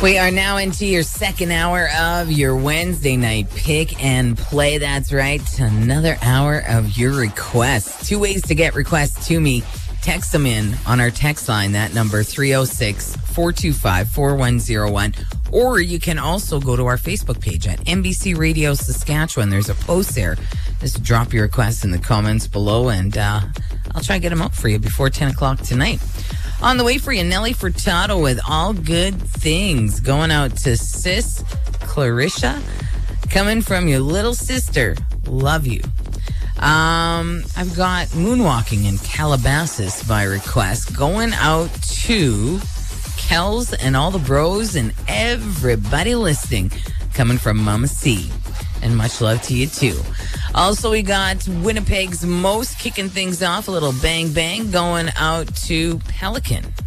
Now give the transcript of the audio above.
We are now into your second hour of your Wednesday night pick and play. That's right. Another hour of your requests. 2 ways to get requests to me. Text them in on our text line. That number 306-425-4101. Or you can also go to our Facebook page at NBC Radio Saskatchewan. There's a post there. Just drop your requests in the comments below, and I'll try to get them out for you before 10 o'clock tonight. On the way for you, Nelly Furtado with All Good Things. Going out to Sis Clarissa. Coming from your little sister. Love you. I've got Moonwalking in Calabasas by request. Going out to Kels and all the bros and everybody listening. Coming from Mama C. And much love to you, too. Also, we got Winnipeg's Most kicking things off. A little bang bang going out to Pelican.